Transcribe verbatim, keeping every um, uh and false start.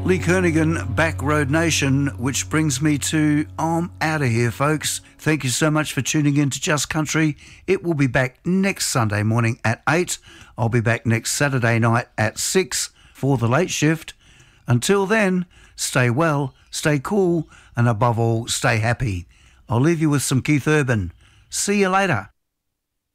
Lee Kernaghan, Back Road Nation, which brings me to I'm out of here, folks. Thank you so much for tuning in to Just Country. It will be back next Sunday morning at eight. I'll be back next Saturday night at six for the late shift. Until then, stay well, stay cool, and above all, stay happy. I'll leave you with some Keith Urban. See you later.